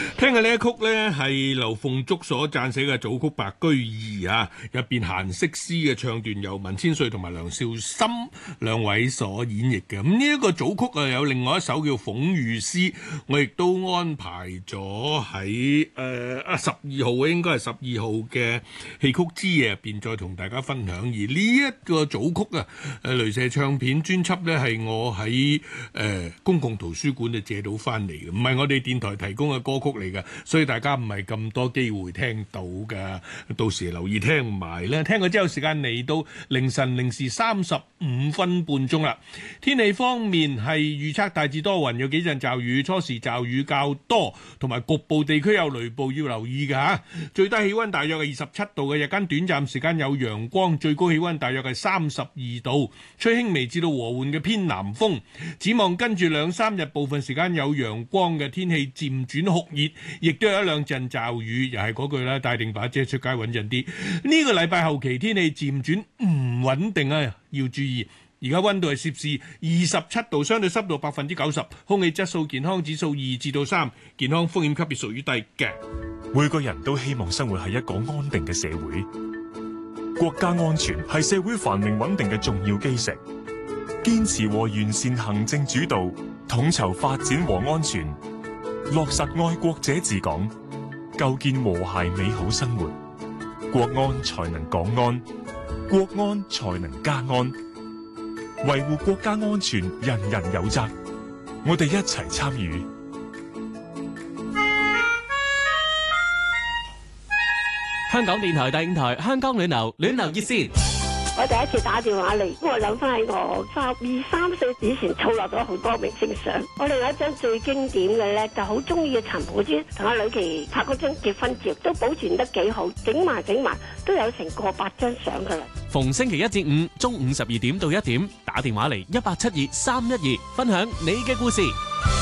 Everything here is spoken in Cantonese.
聽嘅呢一曲呢，係劉鳳竹所撰寫嘅組曲《白居易》啊，入邊閒適詩嘅唱段由文千歲同埋梁少森兩位所演繹嘅。咁呢一個組曲啊，有另外一首叫《諷喻詩》，我亦都安排咗喺12號，應該係12號嘅戲曲之夜入邊再同大家分享。而呢一個組曲啊，雷射唱片專輯呢，係我喺公共圖書館就借到翻嚟嘅，唔係我哋電台提供嘅歌曲嚟嘅，所以大家唔係咁多機會聽到㗎。到時留意聽埋啦。聽過之後，時間嚟到凌晨0時35分半鐘啦。天氣方面係預測大致多雲，有幾陣驟雨，初時驟雨較多，同埋局部地區有雷暴，要留意㗎嚇。最低氣温大約係27度嘅，日間短暫時間有陽光，最高氣温大約係32度，吹輕微至到和緩嘅偏南風。展望跟住2-3日，部分時間有陽光嘅天氣漸轉酷熱，亦都有一兩陣驟雨，又係嗰句啦，帶定把遮出街穩陣啲。呢個禮拜後期天氣漸轉唔穩定啊，要注意。而家温度係攝氏27度，相對濕度90%，空氣質素健康指數2至3，健康風險級別屬於低嘅。 每個人都希望生活喺一個安定嘅社會，國家安全係社會繁榮穩定嘅重要基石。堅持和完善行政主導，統籌發展和安全，落實愛國者治港，構建和諧美好生活，國安才能港安，國安才能家安。維護國家安全，人人有責，我哋一齊參與。 香港電台第5台香港暖流熱線。 我第一次打電話嚟，我諗翻起我12-13歲以前儲落咗好多明星相。我哋有一張最經典嘅咧，就好中意嘅陳寶珠同阿呂琪拍嗰張結婚照，都保存得幾好，整埋都有成過百張相噶啦。 逢星期1至5中午12點到1點，打電話嚟1872-312，分享你嘅故事。